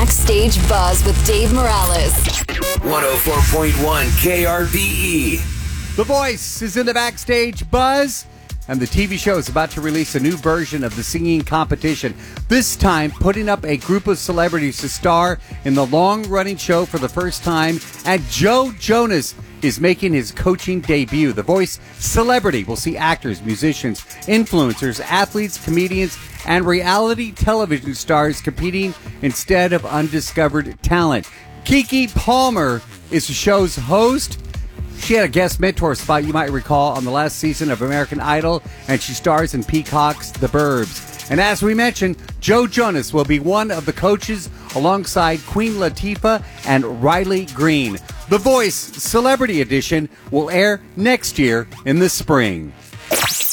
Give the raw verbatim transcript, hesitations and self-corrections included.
Backstage Buzz with Dave Morales. one oh four point one K R D E. The Voice is in the Backstage Buzz, and the T V show is about to release a new version of the singing competition. This time, putting up a group of celebrities to star in the long-running show for the first time, and Joe Jonas is making his coaching debut. The Voice Celebrity will see actors, musicians, influencers, athletes, comedians, and reality television stars competing instead of undiscovered talent. Keke Palmer is the show's host. She had a guest mentor spot, you might recall, on the last season of American Idol, and she stars in Peacock's The Burbs. And as we mentioned, Joe Jonas will be one of the coaches alongside Queen Latifah and Riley Green. The Voice Celebrity Edition will air next year in the spring.